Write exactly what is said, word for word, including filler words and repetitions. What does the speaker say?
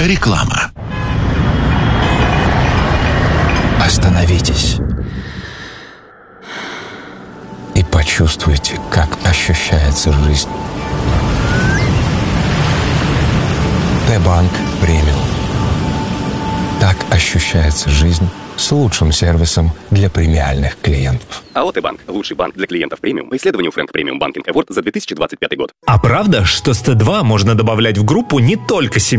Реклама. Остановитесь и почувствуйте, как ощущается жизнь. Т-банк премиум. Так ощущается жизнь с лучшим сервисом для премиальных клиентов. АО Т-банк. Лучший банк для клиентов премиум по исследованию Frank Premium Banking Award за две тысячи двадцать пятый год. А правда, что с Т два можно добавлять в группу не только себе?